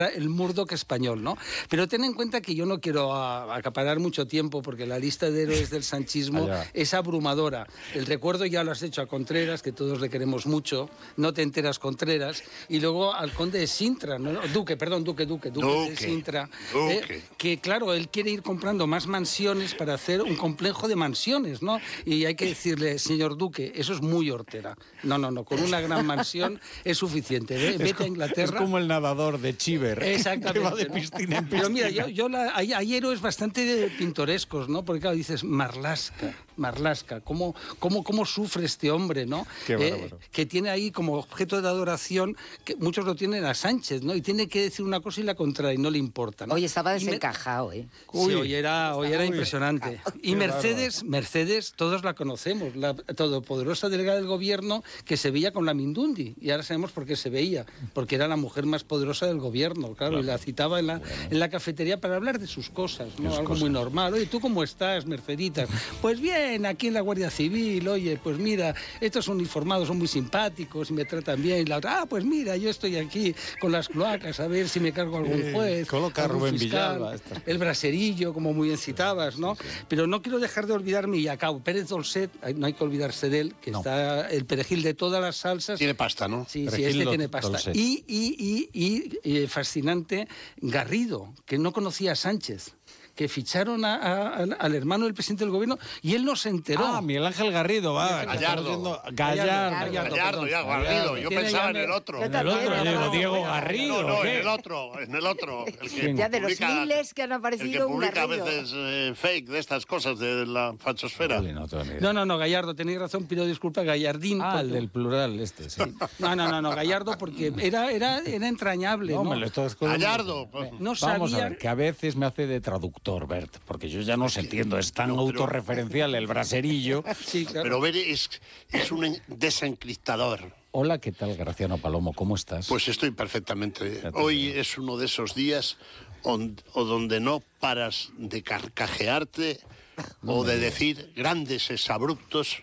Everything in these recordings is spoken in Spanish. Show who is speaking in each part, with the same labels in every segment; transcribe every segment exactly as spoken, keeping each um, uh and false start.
Speaker 1: el Murdoch español, ¿no? Pero ten en cuenta que yo no quiero a, acaparar mucho tiempo porque la lista de héroes del sanchismo es abrumadora. El recuerdo ya lo has hecho a Contreras, que todos le queremos mucho, no te enteras Contreras, y luego al conde de Sintra, ¿no? Duque, perdón, Duque, Duque, Duque, Duque de Sintra,
Speaker 2: Duque.
Speaker 1: Eh, que claro, él quiere ir comprando más mansiones para hacer un complejo de mansiones, ¿no? Y hay que decirle, señor Duque, eso es muy hortera. No, no, no, con una gran mansión es suficiente. Ve, vete
Speaker 3: como,
Speaker 1: a Inglaterra.
Speaker 3: Es como el nadador de Chiver.
Speaker 1: Exactamente.
Speaker 3: Que va de piscina en piscina.
Speaker 1: Pero mira, yo, yo la, hay, hay héroes bastante pintorescos, ¿no? Porque claro, dices, Marlaska, Marlaska, ¿cómo, cómo, cómo sufre este hombre, ¿no?
Speaker 3: Qué
Speaker 1: eh, que tiene ahí como objeto de adoración, que muchos lo tienen a Sánchez, ¿no? Y tiene que decir una cosa y la contraria, y no le importa, ¿no?
Speaker 4: Hoy estaba desencajado, ¿eh?
Speaker 1: Sí, hoy era, hoy era impresionante. Y
Speaker 3: Qué
Speaker 1: Mercedes,
Speaker 3: bárbaro.
Speaker 1: Mercedes, todos la conocemos, la todopoderosa delegada del gobierno que se veía con la Mindundi. Y ahora sabemos por qué se veía, porque era la mujer más poderosa del gobierno, claro, claro. Y la citaba en la, bueno. en la cafetería para hablar de sus cosas, ¿no? Algo cosas. Muy normal. Oye, ¿tú cómo estás, Merceditas? Pues bien, aquí en la Guardia Civil, oye, pues mira, estos uniformados son muy simpáticos y me tratan bien. Y la otra, ah, pues mira, yo estoy aquí con las cloacas a ver si me cargo algún juez,
Speaker 3: Coloca
Speaker 1: algún
Speaker 3: Rubén
Speaker 1: fiscal,
Speaker 3: Villalba,
Speaker 1: el braserillo, como muy bien citabas, ¿no? Sí, sí. Pero no quiero dejar de olvidarme, y acabo, Pérez Dolcet, no hay que olvidarse de él, que no. está el perejil de todas las salsas.
Speaker 2: Tiene pasta, ¿no?
Speaker 1: Sí,
Speaker 2: perejil
Speaker 1: sí, este
Speaker 2: lo,
Speaker 1: tiene pasta. Y, y, y, y, y fascinante, Garrido, que no conocía a Sánchez, que ficharon a, a, al hermano del presidente del gobierno y él no se enteró.
Speaker 3: Ah, Miguel Ángel Garrido, va.
Speaker 2: Gallardo.
Speaker 3: Gallardo.
Speaker 2: Gallardo, Gallardo, ya, Garrido. Yo pensaba en el otro.
Speaker 3: En el otro, digo, Diego Garrido.
Speaker 2: No, no, en el otro, en el otro. El que
Speaker 4: ya de
Speaker 2: publica,
Speaker 4: los miles que han aparecido.
Speaker 2: El que publica a veces eh, fake de estas cosas de la fachosfera.
Speaker 1: No, no, no, Gallardo, tenéis razón, pido disculpas, Gallardín.
Speaker 3: Ah, porque... el del plural este, sí.
Speaker 1: No, no, no, no, Gallardo, porque era, era, era entrañable, ¿no?
Speaker 3: No, me lo estás
Speaker 2: Gallardo.
Speaker 3: Pues,
Speaker 1: no
Speaker 3: vamos
Speaker 1: sabía...
Speaker 3: a ver, que a veces me hace de traductor, Bert, porque yo ya no os entiendo, es tan no, pero... autorreferencial el braserillo.
Speaker 1: Sí, claro.
Speaker 2: Pero ver, es, es un desencriptador.
Speaker 3: Hola, ¿qué tal, Graciano Palomo? ¿Cómo estás?
Speaker 2: Pues estoy perfectamente. Hoy es uno de esos días on, o donde no paras de carcajearte no, o de no. decir grandes exabruptos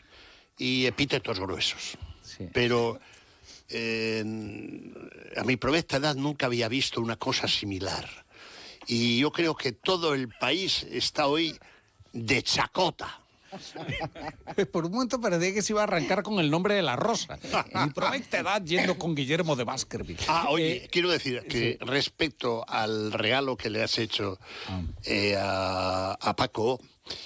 Speaker 2: y epítetos gruesos. Sí. Pero eh, a mi provesta edad nunca había visto una cosa similar. Y yo creo que todo el país está hoy de chacota.
Speaker 3: Por un momento parecía que se iba a arrancar con el nombre de la rosa. Mi provesta edad yendo con Guillermo de Baskerville.
Speaker 2: Ah, oye, eh, quiero decir que sí. respecto al regalo que le has hecho ah. eh, a, a Paco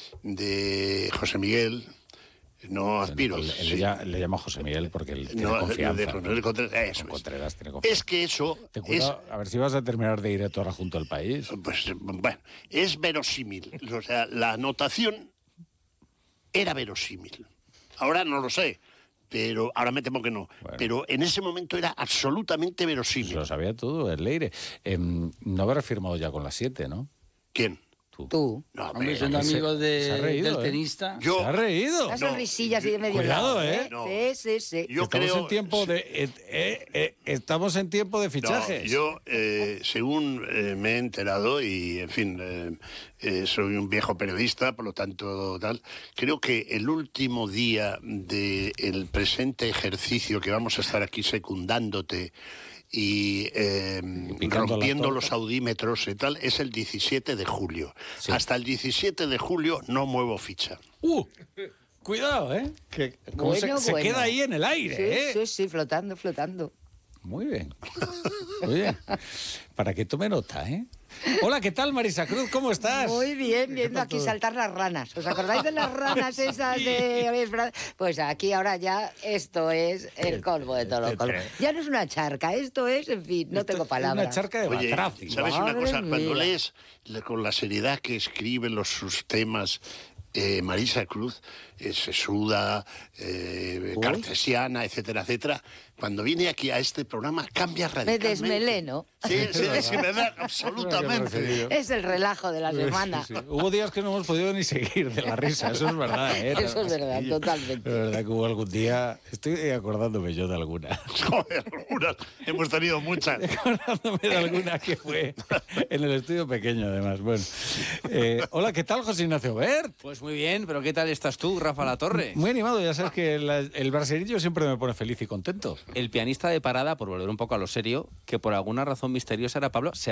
Speaker 2: de José Miguel... No aspiro.
Speaker 3: Bueno, le,
Speaker 2: sí.
Speaker 3: le, le llamo José Miguel porque él tiene
Speaker 2: no,
Speaker 3: confianza.
Speaker 2: De, de, de Contreras, eso
Speaker 3: Contreras
Speaker 2: es.
Speaker 3: tiene confianza.
Speaker 2: Es que eso...
Speaker 3: Ten cuidado, es, a ver si vas a terminar de ir a toda junto al país.
Speaker 2: Pues, bueno, es verosímil. O sea, la anotación era verosímil. Ahora no lo sé, pero ahora me temo que no. Bueno. Pero en ese momento era absolutamente verosímil.
Speaker 3: Lo sabía todo, el Leire. Eh, no habrás firmado ya con las siete, ¿no?
Speaker 2: ¿Quién?
Speaker 4: Tú. Tú.
Speaker 1: No, hombre, siendo amigo de, reído, del tenista.
Speaker 3: ¿eh? Yo, ¿Se ha reído?
Speaker 4: Las sonrisillas no. y de medio
Speaker 3: Cuidado,
Speaker 4: lado,
Speaker 3: ¿eh?
Speaker 4: No. Sí, sí, sí.
Speaker 3: Yo estamos creo... en tiempo de... Eh, eh, eh, estamos en tiempo de fichajes.
Speaker 2: No, yo, eh, según eh, me he enterado, y, en fin, eh, eh, soy un viejo periodista, por lo tanto, tal, creo que el último día del presente ejercicio que vamos a estar aquí secundándote y eh, rompiendo los audímetros y tal, es el diecisiete de julio. Sí. Hasta el diecisiete de julio no muevo ficha.
Speaker 3: ¡Uh! Cuidado, ¿eh? Que bueno, se, bueno. se queda ahí en el aire,
Speaker 4: sí,
Speaker 3: ¿eh?
Speaker 4: Sí, sí, flotando, flotando.
Speaker 3: Muy bien. Muy bien. Para que tome nota, ¿eh? Hola, ¿qué tal, Marisa Cruz? ¿Cómo estás?
Speaker 4: Muy bien, viendo aquí saltar las ranas. ¿Os acordáis de las ranas esas de...? Pues aquí ahora ya esto es el colmo de todo lo colmo. Ya no es una charca, esto es, en fin, no
Speaker 3: esto
Speaker 4: tengo palabras.
Speaker 3: Es una charca de
Speaker 2: Oye,
Speaker 3: Batraci.
Speaker 2: ¿sabes
Speaker 4: Madre
Speaker 2: una cosa?
Speaker 4: mía.
Speaker 2: Cuando lees con la seriedad que escribe los, sus temas... Eh, Marisa Cruz, eh, sesuda, eh, cartesiana, etcétera, etcétera. Cuando viene aquí a este programa cambia radicalmente.
Speaker 4: Me desmelé, ¿no?
Speaker 2: Sí, sí, sí, me da absolutamente.
Speaker 4: Es el relajo de la semana.
Speaker 3: Sí, sí. Hubo días que no hemos podido ni seguir de la risa, eso es verdad. ¿eh?
Speaker 4: Eso es verdad, totalmente.
Speaker 3: Es verdad que hubo algún día, estoy acordándome yo de alguna.
Speaker 2: Joder, algunas, hemos tenido muchas.
Speaker 3: Acordándome de alguna que fue en el estudio pequeño, además. Bueno, eh, hola, ¿qué tal, José Ignacio Bert?
Speaker 5: Pues muy bien, pero ¿qué tal estás tú, Rafa La Torre?
Speaker 3: Muy animado, ya sabes que la, el braserillo siempre me pone feliz y contento.
Speaker 5: el pianista de parada, por volver un poco a lo serio, que por alguna razón misteriosa era Pablo, se